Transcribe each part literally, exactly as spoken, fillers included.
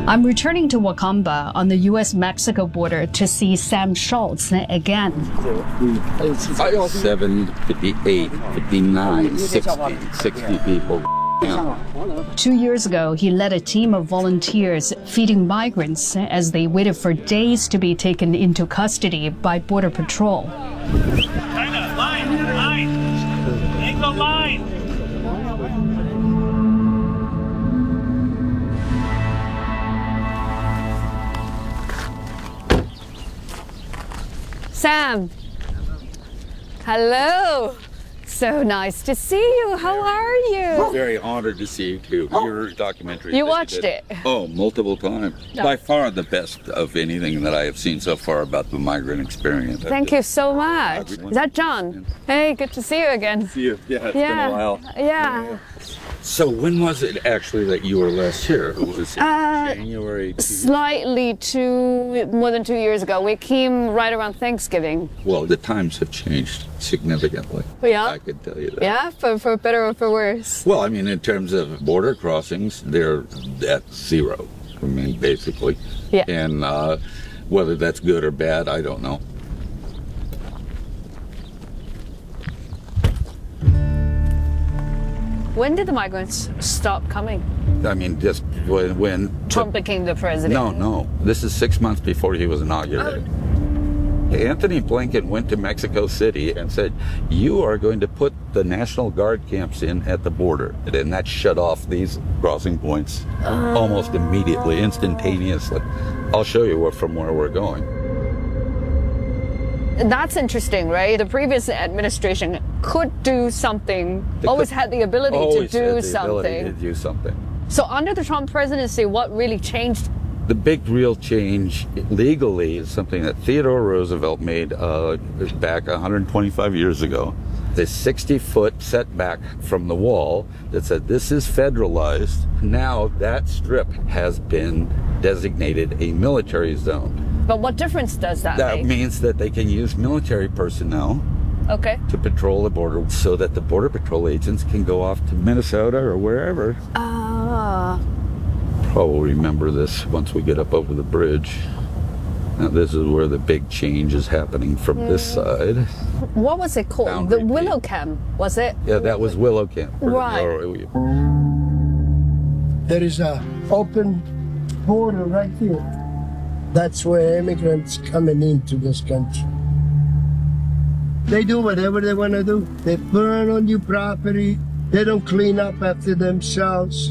I'm returning to Wakamba on the U S Mexico border to see Sam Schultz again. Seven, fifty-eight, fifty-nine, sixty, sixty people. Two years ago, he led a team of volunteers feeding migrants as they waited for days to be taken into custody by Border Patrol. China, line, line, angle line. Sam. Hello. So nice to see you. How are you? Very honored to see you too. Your documentary. You watched did, it? Oh, multiple times. No. By far the best of anything that I have seen so far about the migrant experience. Thank you so much. Is that John? Hey, good to see you again. See you. Yeah, it's Yeah. been a while. Yeah. So when was it actually that you were last here? Was it Uh, January? Slightly two, more than two years ago. We came right around Thanksgiving. Well, the times have changed significantly. Yeah? I could tell you that. Yeah, for, for better or for worse. Well, I mean, in terms of border crossings, they're at zero. I mean, basically. Yeah. And uh, whether that's good or bad, I don't know. When did the migrants stop coming? I mean, just when... when Trump became the president. No, no. This is six months before he was inaugurated. Oh. Anthony Blinken went to Mexico City and said, you are going to put the National Guard camps in at the border. And that shut off these crossing points uh. almost immediately, instantaneously. I'll show you what, from where we're going. That's interesting, right? The previous administration could do something, They always could- had the ability to always do had the something. ability to do something. So under the Trump presidency, what really changed? The big real change legally is something that Theodore Roosevelt made uh, back one hundred twenty-five years ago. The sixty foot setback from the wall that said this is federalized. Now that strip has been designated a military zone. But what difference does that, That make? means that they can use military personnel Okay. to patrol the border so that the Border Patrol agents can go off to Minnesota or wherever. Ah. Probably remember this once we get up over the bridge. Now this is where the big change is happening from mm. this side. What was it called? Boundary the Willow Camp, was it? Yeah, that was Willow Camp. Right. There is a open border right here. That's where immigrants coming into this country. They do whatever they want to do. They burn on your property. They don't clean up after themselves.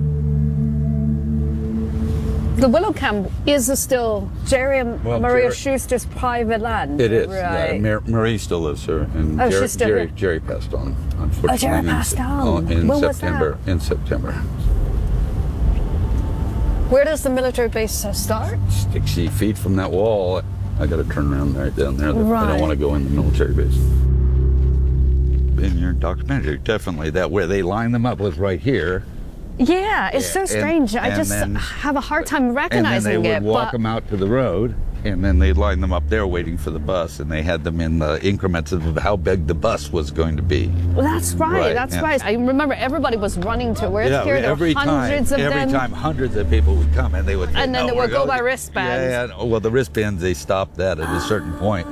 The Willow Camp is still Jerry and Well, Maria Jerry- Schuster's private land. It is. Right. Yeah, Mar- Marie still lives here, and Oh, Jerry, she's still Jerry, here. Jerry passed on. Unfortunately, Oh, Jerry in passed Se- on. oh, in When was September. that? In September. Where does the military base uh, start? sixty feet from that wall. I got to turn around right down there. I Right. don't want to go in the military base. In your documentary, definitely that where they line them up was right here. Yeah, it's Yeah, so and- strange. I and just then- have a hard time And recognizing then they it. would walk but them out to the road, and then they'd line them up there waiting for the bus, and they had them in the increments of how big the bus was going to be. Well, that's right. Right, That's yeah. right. I remember everybody was running to where Yeah, here. There every were hundreds time, of every them. time hundreds of people would come, and they would. And then no, they would we're go going- by wristbands. Yeah, yeah. Well, the wristbands, they stopped that at a certain point.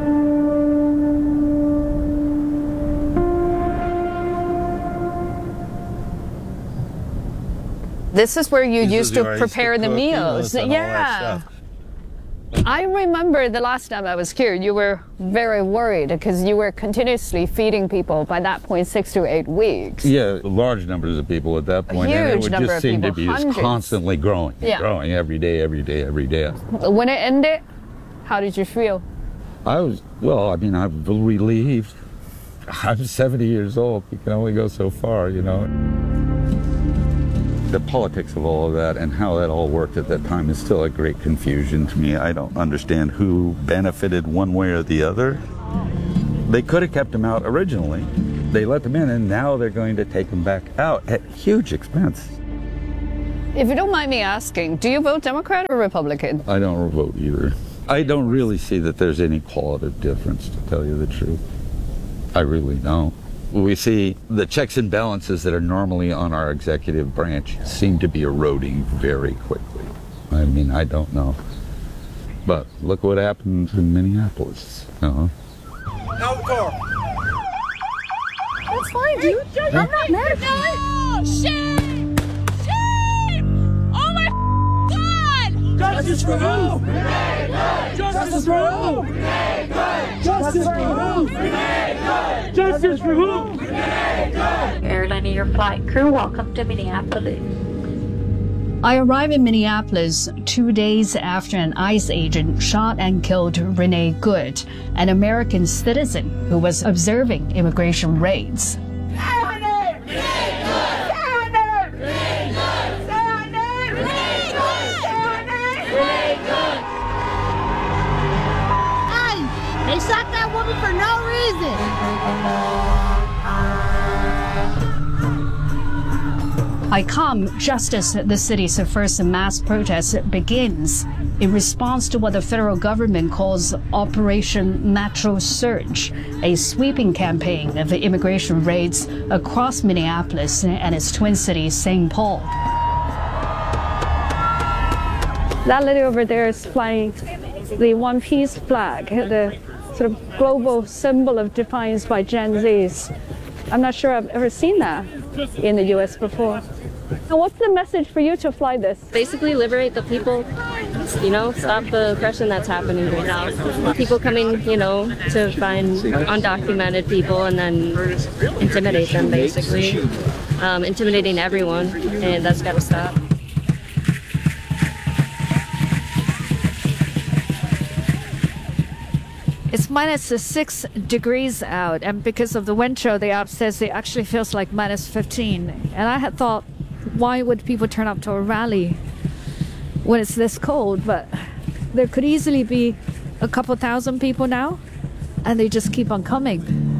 This is where you This used is to where I used to prepare the cook, you know, meals. and all that Yeah. stuff. I remember the last time I was here, you were very worried because you were continuously feeding people by that point six to eight weeks. Yeah, large numbers of people at that point, and it huge would number just of seem to people, be just hundreds. constantly growing, Yeah. growing every day, every day, every day. When it ended, how did you feel? I was, well, I mean, I'm relieved. I'm seventy years old. You can only go so far, you know. The politics of all of that and how that all worked at that time is still a great confusion to me. I don't understand who benefited one way or the other. They could have kept them out originally. They let them in, and now they're going to take them back out at huge expense. If you don't mind me asking, do you vote Democrat or Republican? I don't vote either. I don't really see that there's any qualitative difference, to tell you the truth. I really don't. We see the checks and balances that are normally on our executive branch seem to be eroding very quickly. I mean, I don't know. But look what happened in Minneapolis. Uh-huh. Out the car. It's fine, dude. I'm not mad at you. No! Shame! Shame! Oh my God! Justice for who? Justice for who? Justice for who? Justice for who? Airline and your flight crew, welcome to Minneapolis. I arrived in Minneapolis two days after an ICE agent shot and killed Renee Good, an American citizen who was observing immigration raids. They shot that woman for no reason. I come just as the city's first mass protest begins in response to what the federal government calls Operation Natural Surge, a sweeping campaign of immigration raids across Minneapolis and its twin city, Saint Paul. That lady over there is flying the One Piece flag, the sort of global symbol of defiance by Gen Zs. I'm not sure I've ever seen that in the U S before. And what's the message for you to fly this? Basically liberate the people, you know, stop the oppression that's happening right now. People coming, you know, to find undocumented people and then intimidate them, basically. Um, intimidating everyone, and that's got to stop. It's minus six degrees out, and because of the wind chill, the app says it actually feels like minus fifteen. And I had thought, why would people turn up to a rally when it's this cold? But there could easily be a couple thousand people now, and they just keep on coming.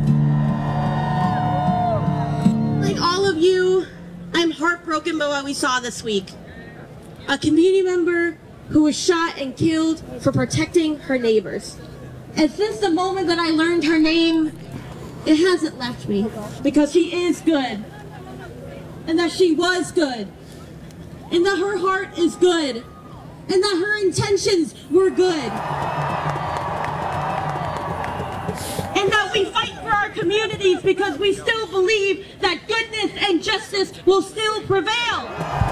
Like all of you, I'm heartbroken by what we saw this week. A community member who was shot and killed for protecting her neighbors. And since the moment that I learned her name, it hasn't left me, because she is good, and that she was good, and that her heart is good, and that her intentions were good, and that we fight for our communities because we still believe that goodness and justice will still prevail.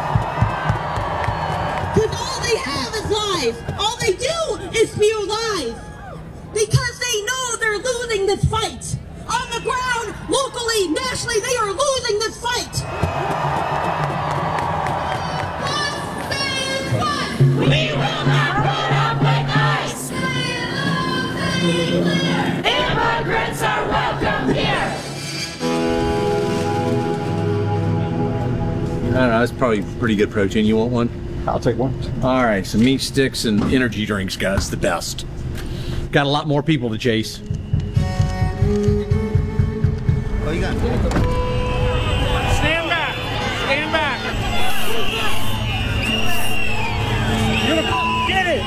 Because all they have is lies. All they do is spew lies. Because they know they're losing this fight. On the ground, locally, nationally, they are losing this fight. One stands one. We will not run up with ice. Immigrants are welcome here. I don't know, that's probably pretty good protein. You want one? I'll take one. All right, some meat sticks and energy drinks, guys, the best. Got a lot more people to chase. Oh, you got it. Stand back. Stand back. Get it.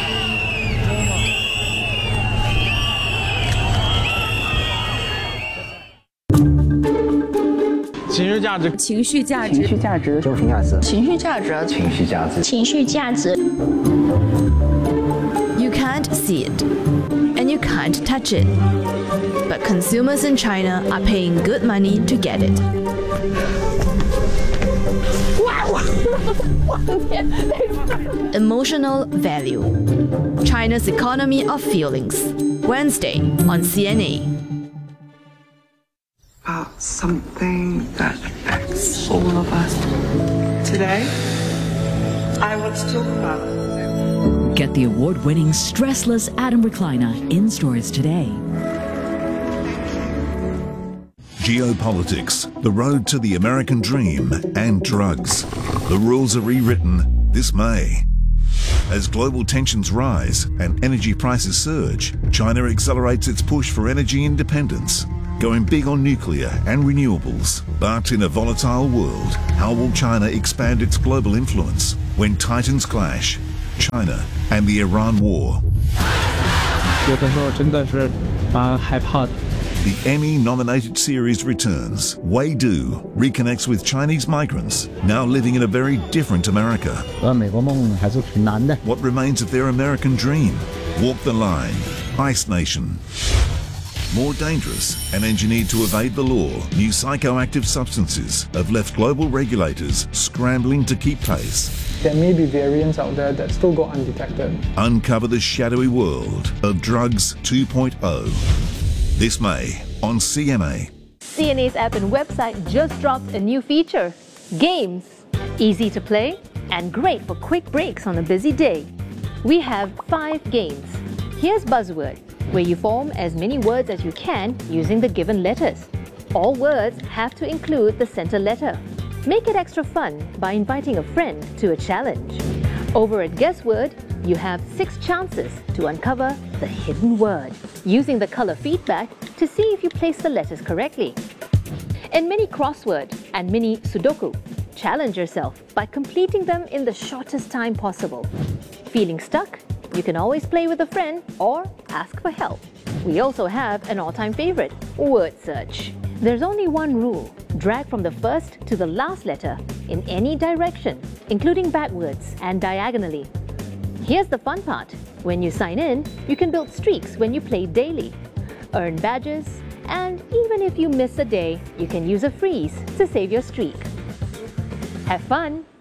情绪价值， 情绪价值， 情绪价值， 情绪价值，情绪价值， 情绪价值， 情绪价值。You can't see it, and you can't touch it, but consumers in China are paying good money to get it. Emotional value. China's economy of feelings. Wednesday on C N A. About something that affects all of us. Today, I want to talk about. Get the award-winning Stressless Atom Recliner in stores today. Geopolitics, the road to the American dream, and drugs. The rules are rewritten this May. As global tensions rise and energy prices surge, China accelerates its push for energy independence, going big on nuclear and renewables. But in a volatile world, how will China expand its global influence when titans clash? China and the Iran war. 有的时候真的是蛮害怕的。 The Emmy-nominated series returns. Wei Du reconnects with Chinese migrants now living in a very different America. 我的美国梦还是挺难的。 What remains of their American dream? Walk the line. Ice Nation. More dangerous and engineered to evade the law, new psychoactive substances have left global regulators scrambling to keep pace. There may be variants out there that still go undetected. Uncover the shadowy world of Drugs two point oh. This May on C M A. C N A's app and website just dropped a new feature, Games. Easy to play and great for quick breaks on a busy day. We have five games. Here's Buzzword, where you form as many words as you can using the given letters. All words have to include the center letter. Make it extra fun by inviting a friend to a challenge. Over at Guessword, you have six chances to uncover the hidden word, using the color feedback to see if you place the letters correctly. In Mini Crossword and Mini Sudoku, challenge yourself by completing them in the shortest time possible. Feeling stuck? You can always play with a friend or ask for help. We also have an all-time favorite, Word Search. There's only one rule. Drag from the first to the last letter in any direction, including backwards and diagonally. Here's the fun part. When you sign in, you can build streaks when you play daily, earn badges, and even if you miss a day, you can use a freeze to save your streak. Have fun!